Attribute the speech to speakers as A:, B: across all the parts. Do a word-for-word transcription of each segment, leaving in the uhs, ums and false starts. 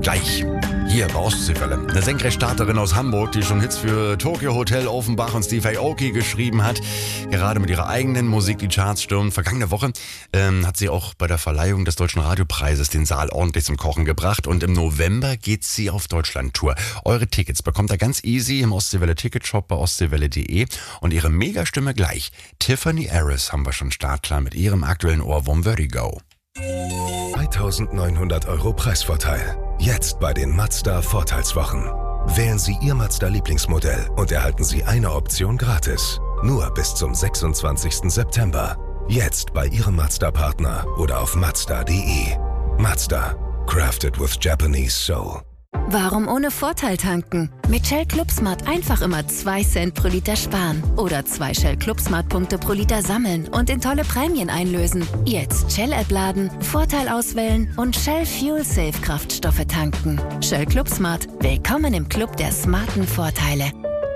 A: Gleich. Hier bei Ostseewelle. Eine Senkrechtstarterin aus Hamburg, die schon Hits für Tokyo Hotel, Offenbach und Steve Aoki geschrieben hat. Gerade mit ihrer eigenen Musik die Charts stürmt. Vergangene Woche ähm, hat sie auch bei der Verleihung des Deutschen Radiopreises den Saal ordentlich zum Kochen gebracht. Und im November geht sie auf Deutschland-Tour. Eure Tickets bekommt ihr ganz easy im Ostseewelle-Ticketshop bei ostseewelle punkt de. Und ihre Megastimme gleich. Tiffany Harris haben wir schon startklar mit ihrem aktuellen Ohrwurm Vertigo.
B: zweitausendneunhundert Euro Preisvorteil. Jetzt bei den Mazda Vorteilswochen. Wählen Sie Ihr Mazda-Lieblingsmodell und erhalten Sie eine Option gratis. Nur bis zum sechsundzwanzigsten September. Jetzt bei Ihrem Mazda-Partner oder auf mazda punkt de. Mazda. Crafted with Japanese soul.
C: Warum ohne Vorteil tanken? Mit Shell Club Smart einfach immer zwei Cent pro Liter sparen. Oder zwei Shell Club Smart Punkte pro Liter sammeln und in tolle Prämien einlösen. Jetzt Shell-App laden, Vorteil auswählen und Shell Fuel Safe Kraftstoffe tanken. Shell Club Smart. Willkommen im Club der smarten Vorteile.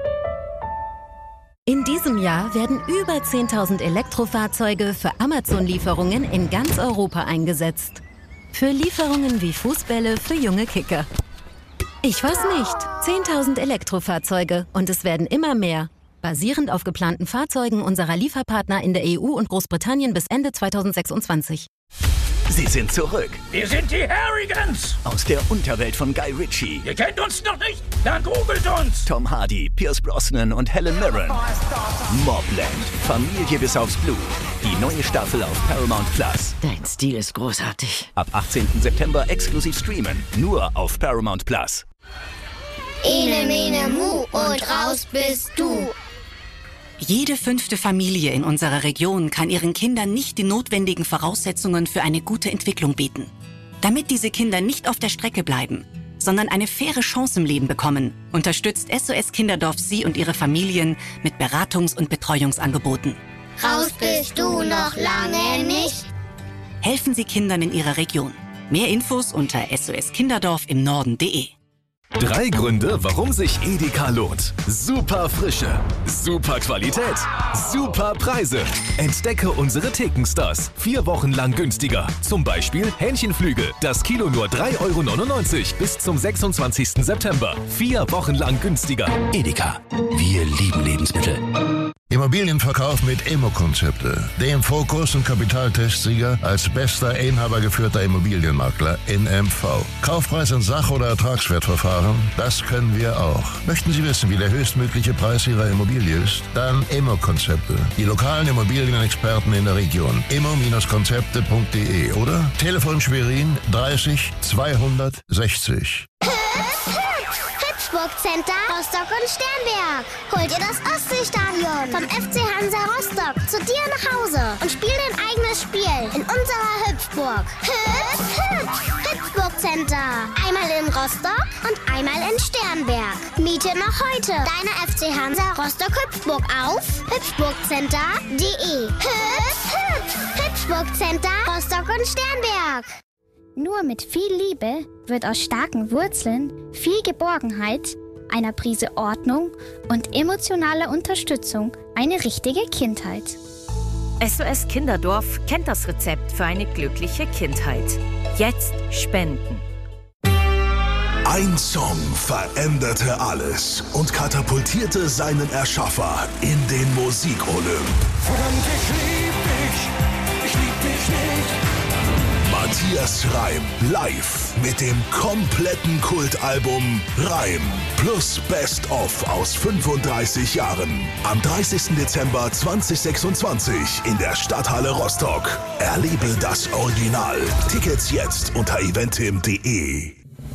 D: In diesem Jahr werden über zehntausend Elektrofahrzeuge für Amazon-Lieferungen in ganz Europa eingesetzt. Für Lieferungen wie Fußbälle für junge Kicker. Ich weiß nicht. zehntausend Elektrofahrzeuge und es werden immer mehr. Basierend auf geplanten Fahrzeugen unserer Lieferpartner in der E U und Großbritannien bis Ende zweitausendsechsundzwanzig.
E: Sie sind zurück.
F: Wir sind die Harrigans.
E: Aus der Unterwelt von Guy Ritchie.
F: Ihr kennt uns noch nicht? Dann googelt uns.
E: Tom Hardy, Pierce Brosnan und Helen Mirren. Mobland. Familie bis aufs Blut. Die neue Staffel auf Paramount Plus.
G: Dein Stil ist großartig.
E: Ab achtzehnten September exklusiv streamen. Nur auf Paramount Plus.
H: Ene, mene, mu und raus bist du.
I: Jede fünfte Familie in unserer Region kann ihren Kindern nicht die notwendigen Voraussetzungen für eine gute Entwicklung bieten. Damit diese Kinder nicht auf der Strecke bleiben, sondern eine faire Chance im Leben bekommen, unterstützt S O S Kinderdorf Sie und Ihre Familien mit Beratungs- und Betreuungsangeboten.
H: Raus bist du noch lange nicht.
I: Helfen Sie Kindern in Ihrer Region. Mehr Infos unter S O S Kinderdorf im Norden punkt de.
B: Drei Gründe, warum sich Edeka lohnt. Super Frische, super Qualität, super Preise. Entdecke unsere Thekenstars. Vier Wochen lang günstiger. Zum Beispiel Hähnchenflügel. Das Kilo nur drei Euro neunundneunzig bis zum sechsundzwanzigsten September. Vier Wochen lang günstiger. Edeka. Wir lieben Lebensmittel.
J: Immobilienverkauf mit Immo-Konzepte. Dem Fokus- und Kapitaltestsieger als bester inhabergeführter Immobilienmakler in M V. Kaufpreis in Sach- oder Ertragswertverfahren, das können wir auch. Möchten Sie wissen, wie der höchstmögliche Preis Ihrer Immobilie ist? Dann Immo-Konzepte. Die lokalen Immobilienexperten in der Region. immo Konzepte punkt de oder Telefon Schwerin dreißig zweihundertsechzig.
H: Hüpfburg Center, Rostock und Sternberg. Hol dir das Ostseestadion vom F C Hansa Rostock zu dir nach Hause und spiel dein eigenes Spiel in unserer Hüpfburg. Hüpf, hüpf, Hüpfburg Center. Einmal in Rostock und einmal in Sternberg. Miete noch heute deine F C Hansa Rostock Hüpfburg auf hüpfburgcenter punkt de. Hüpf, hüpf, Hüpfburg Center, Rostock und Sternberg.
K: Nur mit viel Liebe wird aus starken Wurzeln viel Geborgenheit, einer Prise Ordnung und emotionaler Unterstützung eine richtige Kindheit.
L: S O S Kinderdorf kennt das Rezept für eine glückliche Kindheit. Jetzt spenden.
M: Ein Song veränderte alles und katapultierte seinen Erschaffer in den Musikolymp.
N: Verdammt, ich lieb dich, ich lieb dich nicht.
M: Matthias Reim live mit dem kompletten Kultalbum Reim plus Best of aus fünfunddreißig Jahren. Am dreißigsten Dezember zweitausendsechsundzwanzig in der Stadthalle Rostock. Erlebe das Original. Tickets jetzt unter eventim punkt de.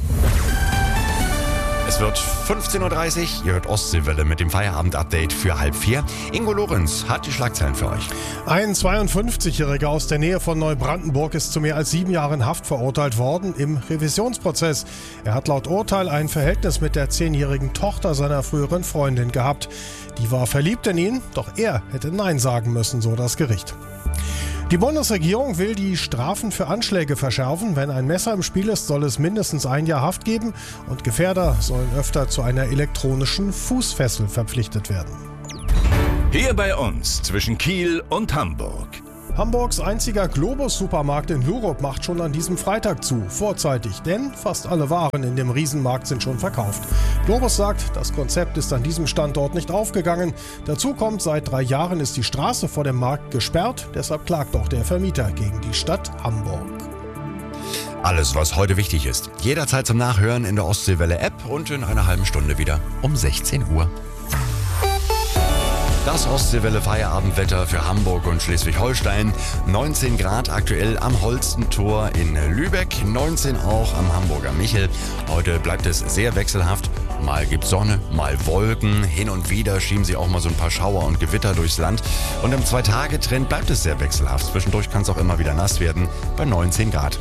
A: Es wird fünfzehn Uhr dreißig, ihr hört Ostseewelle mit dem Feierabend-Update für halb vier. Ingo Lorenz hat die Schlagzeilen für euch.
O: Ein zweiundfünfzigjähriger aus der Nähe von Neubrandenburg ist zu mehr als sieben Jahren Haft verurteilt worden im Revisionsprozess. Er hat laut Urteil ein Verhältnis mit der zehnjährigen Tochter seiner früheren Freundin gehabt. Die war verliebt in ihn, doch er hätte Nein sagen müssen, so das Gericht. Die Bundesregierung will die Strafen für Anschläge verschärfen. Wenn ein Messer im Spiel ist, soll es mindestens ein Jahr Haft geben und Gefährder sollen öfter zu einer elektronischen Fußfessel verpflichtet werden.
B: Hier bei uns zwischen Kiel und Hamburg.
O: Hamburgs einziger Globus-Supermarkt in Lurup macht schon an diesem Freitag zu, vorzeitig, denn fast alle Waren in dem Riesenmarkt sind schon verkauft. Globus sagt, das Konzept ist an diesem Standort nicht aufgegangen. Dazu kommt, seit drei Jahren ist die Straße vor dem Markt gesperrt, deshalb klagt auch der Vermieter gegen die Stadt Hamburg.
A: Alles, was heute wichtig ist, jederzeit zum Nachhören in der Ostseewelle-App und in einer halben Stunde wieder um sechzehn Uhr. Das Ostseewelle-Feierabendwetter für Hamburg und Schleswig-Holstein. neunzehn Grad aktuell am Holstentor in Lübeck, neunzehn auch am Hamburger Michel. Heute bleibt es sehr wechselhaft. Mal gibt's Sonne, mal Wolken. Hin und wieder schieben sie auch mal so ein paar Schauer und Gewitter durchs Land. Und im Zwei-Tage-Trend bleibt es sehr wechselhaft. Zwischendurch kann es auch immer wieder nass werden bei neunzehn Grad.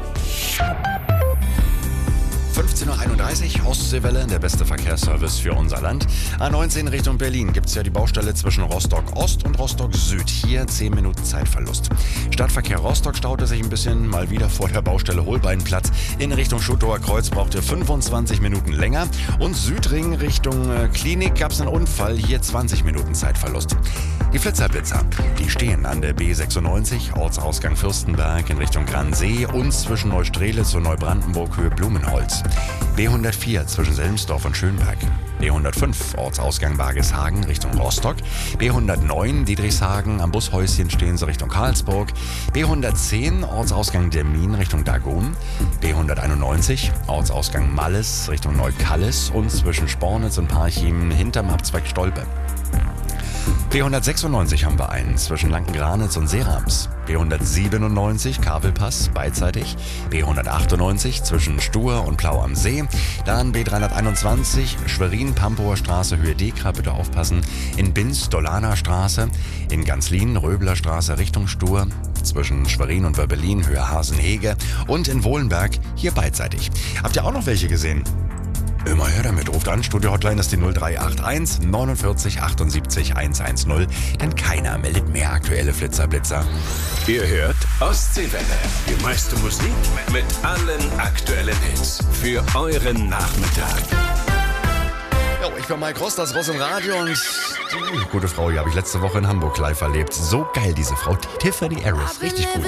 A: fünfzehn Uhr einunddreißig, Ostseewelle, der beste Verkehrsservice für unser Land. A neunzehn Richtung Berlin gibt es ja die Baustelle zwischen Rostock Ost und Rostock Süd. Hier zehn Minuten Zeitverlust. Stadtverkehr Rostock staute sich ein bisschen mal wieder vor der Baustelle Holbeinplatz. In Richtung Schuttower Kreuz braucht ihr fünfundzwanzig Minuten länger. Und Südring Richtung äh, Klinik gab es einen Unfall. Hier zwanzig Minuten Zeitverlust. Die Flitzerblitzer, die stehen an der B sechsundneunzig, Ortsausgang Fürstenberg in Richtung Gransee und zwischen Neustrelitz und Neubrandenburg Höhe Blumenholz. B hundertvier zwischen Selmsdorf und Schönberg. B hundertfünf Ortsausgang Wageshagen Richtung Rostock. B hundertneun Diedrichshagen am Bushäuschen stehen sie Richtung Karlsburg. B hundertzehn Ortsausgang Dermin Richtung Dagon. B hunderteinundneunzig Ortsausgang Malles Richtung Neukallis und zwischen Spornitz und Parchim hinterm Abzweig Stolpe. B hundertsechsundneunzig haben wir einen zwischen Lanken-Granitz und Serams. B hundertsiebenundneunzig Kabelpass beidseitig. B hundertachtundneunzig zwischen Stur und Plau am See. Dann B dreihunderteinundzwanzig Schwerin-Pampower Straße Höhe Dekra, bitte aufpassen. In Binz Dolaner Straße. In Ganzlin Röbler Straße Richtung Stur. Zwischen Schwerin und Wörbelin Höhe Hasenhege. Und in Wohlenberg hier beidseitig. Habt ihr auch noch welche gesehen? Immer her damit, ruft an, Studio-Hotline ist die null drei acht eins neunundvierzig achtundsiebzig hundertzehn, denn keiner meldet mehr aktuelle Flitzerblitzer.
B: Ihr hört Ostseewelle, die meiste Musik mit allen aktuellen Hits für euren Nachmittag.
A: Jo, ich bin Mike Ross, das Ross im Radio und die gute Frau, die habe ich letzte Woche in Hamburg live erlebt. So geil, diese Frau, Tiffany Harris, richtig gut.